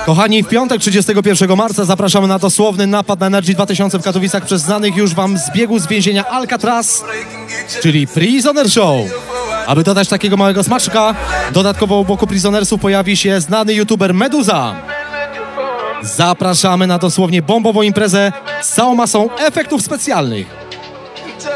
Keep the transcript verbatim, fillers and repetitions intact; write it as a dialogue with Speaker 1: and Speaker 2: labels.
Speaker 1: Kochani, w piątek trzydziestego pierwszego marca zapraszamy na dosłowny napad na Energy dwa tysiące w Katowicach przez znanych już wam z biegu z więzienia Alcatraz, czyli Prisoner Show. Aby dodać takiego małego smaczka, dodatkowo u boku Prisonersów pojawi się znany youtuber Meduza. Zapraszamy na dosłownie bombową imprezę z całą masą efektów specjalnych.